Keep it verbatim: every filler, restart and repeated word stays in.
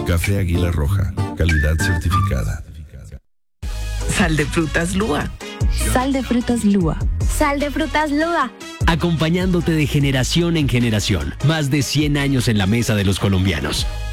Café Águila Roja, calidad certificada. Sal de frutas Lua. Sal de frutas Lua. Sal de frutas Lua. Acompañándote de generación en generación. Más de cien años en la mesa de los colombianos.